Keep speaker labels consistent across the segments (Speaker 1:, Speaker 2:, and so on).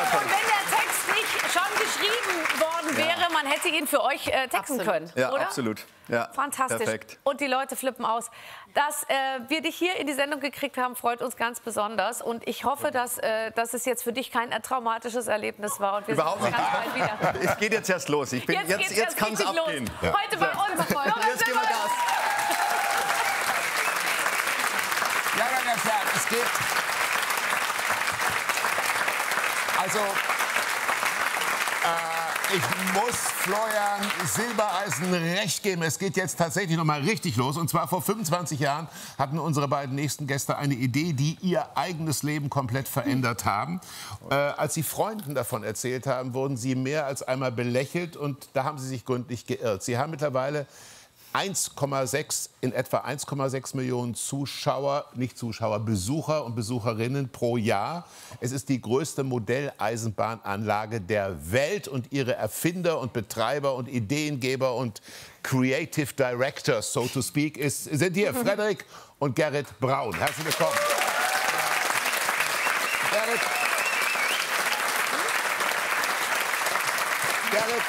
Speaker 1: toll.
Speaker 2: Und wenn der Text nicht schon geschrieben worden wäre, man hätte ihn für euch texten können,
Speaker 1: Ja,
Speaker 2: oder?
Speaker 1: absolut. Ja,
Speaker 2: Fantastisch.
Speaker 1: perfekt.
Speaker 2: Und die Leute flippen aus. Dass wir dich hier in die Sendung gekriegt haben, freut uns ganz besonders. Und ich hoffe, dass es jetzt für dich kein traumatisches Erlebnis war. Und wir
Speaker 1: Überhaupt
Speaker 2: sehen
Speaker 1: nicht.
Speaker 2: uns ganz bald wieder.
Speaker 1: Es geht jetzt erst los. Jetzt kann es abgehen.
Speaker 2: Los. Ja. Heute bei uns.
Speaker 1: Jetzt geben wir Gas.
Speaker 3: Ja, meine Herren, es geht. Also, ich muss Florian Silbereisen recht geben. Es geht jetzt tatsächlich noch mal richtig los. Und zwar vor 25 Jahren hatten unsere beiden nächsten Gäste eine Idee, die ihr eigenes Leben komplett verändert haben. Als sie Freunden davon erzählt haben, wurden sie mehr als einmal belächelt. Und da haben sie sich gründlich geirrt. Sie haben mittlerweile in etwa 1,6 Millionen Besucher und Besucherinnen pro Jahr. Es ist die größte Modelleisenbahnanlage der Welt und ihre Erfinder und Betreiber und Ideengeber und Creative Directors, so to speak, sind hier Frederik und Gerrit Braun. Herzlich willkommen. Gerrit,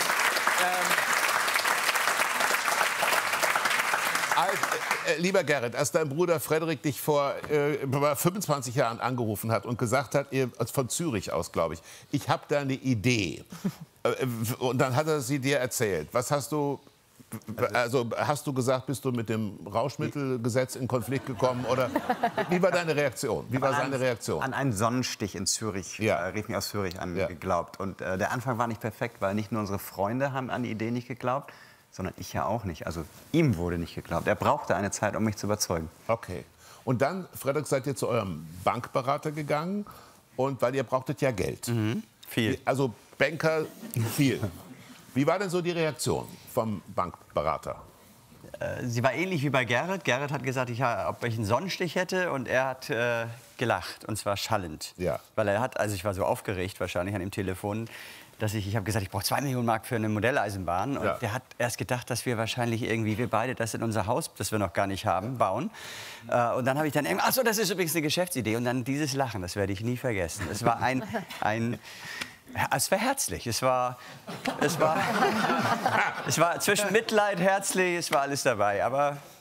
Speaker 3: lieber Gerrit, als dein Bruder Frederik dich vor 25 Jahren angerufen hat und gesagt hat, von Zürich aus, glaube ich habe da eine Idee. Und dann hat er sie dir erzählt. Was hast du, hast du gesagt, bist du mit dem Rauschmittelgesetz in Konflikt gekommen? Oder wie war deine Reaktion? Wie war seine Reaktion?
Speaker 4: An einen Sonnenstich in Zürich, rief mich aus Zürich an, geglaubt. Und der Anfang war nicht perfekt, weil nicht nur unsere Freunde haben an die Idee nicht geglaubt, sondern ich ja auch nicht. Also ihm wurde nicht geglaubt. Er brauchte eine Zeit, um mich zu überzeugen.
Speaker 1: Okay. Und dann, Frederik, seid ihr zu eurem Bankberater gegangen, und weil ihr brauchtet ja Geld.
Speaker 4: Viel.
Speaker 1: Also Banker, viel. Wie war denn so die Reaktion vom Bankberater?
Speaker 4: Sie war ähnlich wie bei Gerrit. Gerrit hat gesagt, ob ich einen Sonnenstich hätte, und er hat gelacht, und zwar schallend.
Speaker 1: Ja.
Speaker 4: Weil ich war so aufgeregt wahrscheinlich an dem Telefon, dass ich habe gesagt, ich brauche 2 Millionen Mark für eine Modelleisenbahn. Und der hat erst gedacht, dass wir wahrscheinlich wir beide das in unser Haus, das wir noch gar nicht haben, bauen. Und dann habe ich dann ach so, das ist übrigens eine Geschäftsidee. Und dann dieses Lachen, das werde ich nie vergessen. Es war es war herzlich. Es war zwischen Mitleid, herzlich, es war alles dabei. Aber